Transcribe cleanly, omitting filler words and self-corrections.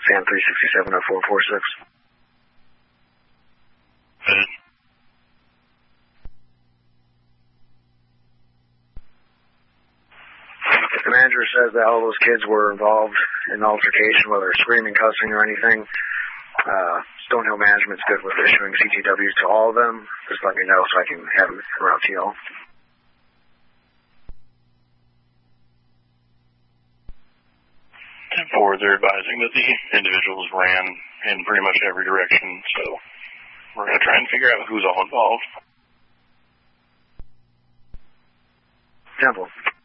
Sam 3670446. If the manager says that all those kids were involved in an altercation, whether screaming, cussing, or anything, Stonehill Management's good with issuing CTWs to all of them. Just let me know so I can have them around to y'all. And forward, they're advising that the individuals ran in pretty much every direction, so we're going to try and figure out who's all involved. Temple.